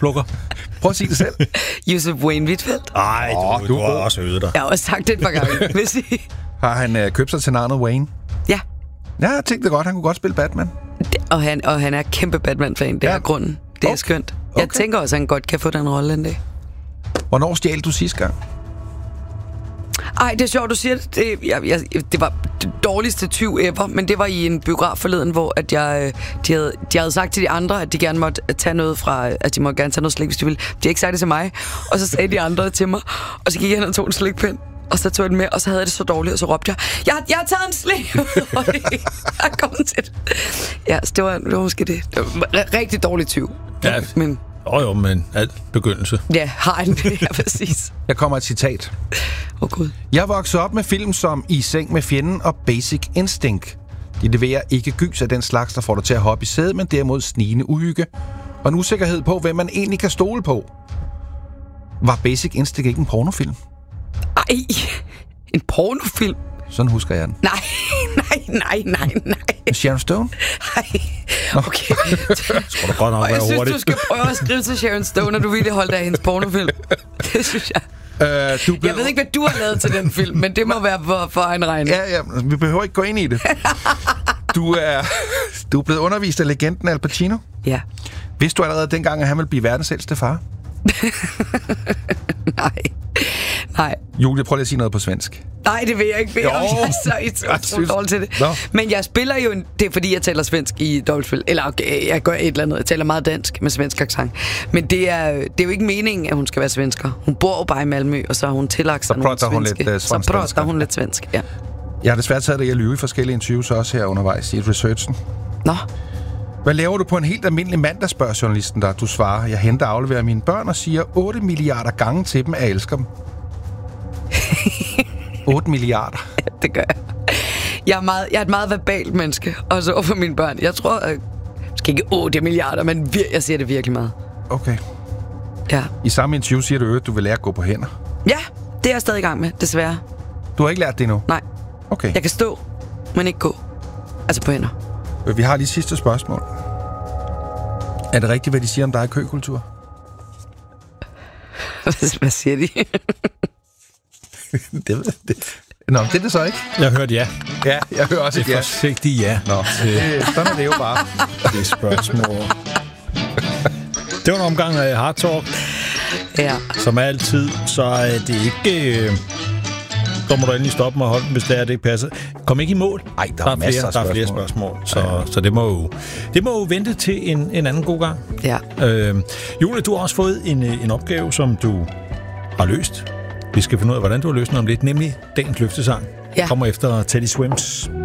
plukker? Prøv at sige det selv. Josef Wayne Whitfeldt. Ej, du har også øvet dig. Jeg har også sagt det et par gange, vil sige. Har han købt sig til navnet Wayne? Ja. Ja, jeg tænkte godt, han kunne godt spille Batman. Og han er kæmpe Batman-fan, det er grunden. Det er skønt. Jeg tænker også, at han godt kan få den rolle en dag. Hvornår stjal du sidste gang? Ej, det er sjovt, du siger det. Det var det dårligste tyv ever, men det var i en biograf forleden, hvor at de havde sagt til de andre, at de gerne måtte tage noget fra, at de måtte gerne tage noget slik, hvis de ville. De har ikke sagt det til mig, og så sagde de andre til mig, og så gik jeg hen og tog en slikpind, og så tog jeg den med, og så havde jeg det så dårligt, og så råbte jeg har taget en slik! Jeg kom til det. Ja, så det var måske det. Det var rigtig dårligt tyv. Ja, men... Jo, men alt begyndelse. Ja, har han det, ja, præcis. Jeg kommer et citat. Gud. Jeg voksede op med film som I seng med fjenden og Basic Instinct. De leverer ikke gys af den slags, der får dig til at hoppe i sædet, men derimod snigende uhygge. Og en usikkerhed på, hvem man egentlig kan stole på. Var Basic Instinct ikke en pornofilm? Ej, en pornofilm? Sådan husker jeg den. Nej. Sharon Stone? Nej, okay. Skal du godt nok være jeg synes, hurtigt. du skal prøve at skrive til Sharon Stone, og du ville holde dig af hendes pornofilm. Det synes jeg. Jeg ved ikke, hvad du har lavet til den film, men det må være for egen regning. Ja, vi behøver ikke gå ind i det. Du er blevet undervist af legenden Al Pacino. Ja. Vidste du allerede dengang, at han ville blive verdens ældste far? Nej. Julie, prøv lige at sige noget på svensk. Nej, det vil jeg ikke. Jeg er så dårlig til det. Men jeg spiller jo... Det er fordi, jeg taler svensk i dobbeltspil. Eller okay, jeg gør et eller andet. Jeg taler meget dansk med svensk accent. Men det er jo ikke meningen, at hun skal være svensker. Hun bor jo bare i Malmø, og så har hun tillagt sig nogle svenske. Så prater hun lidt svensk, ja. Jeg har desværre taget dig i at lyve i forskellige interviews også her undervejs i researchen. Nå. Hvad laver du på en helt almindelig mandag, spørger journalisten der. Du svarer, jeg henter og afleverer mine børn og siger 8 milliarder gange til dem, at jeg elsker dem. 8 milliarder. Ja, det gør jeg. Jeg er et meget verbalt menneske, også over for mine børn. Jeg tror, måske ikke 8 milliarder, men jeg siger det virkelig meget. Okay. Ja. I samme interview siger du at du vil lære at gå på hænder. Ja, det er jeg stadig i gang med, desværre. Du har ikke lært det endnu? Nej. Okay. Jeg kan stå, men ikke gå. Altså på hænder. Vi har lige sidste spørgsmål. Er det rigtigt, hvad de siger om dig i køkultur? Hvad siger de? Nå, det er det så ikke. Jeg har hørt ja. Ja, jeg hører også et ja. Forsigtigt ja. Nå, sådan er det jo bare. Det er spørgsmål. Det var en omgang af Hard Talk. Ja. Som altid, så er det ikke... Så må du endelig stoppe mig og holde den, hvis det ikke passer. Kom ikke i mål. Ej, der er flere spørgsmål. Så det må jo vente til en anden god gang. Ja. Julie, du har også fået en opgave, som du har løst. Vi skal finde ud af, hvordan du har løst den om lidt, nemlig dagens løftesang. Ja. Kommer efter Teddy Swims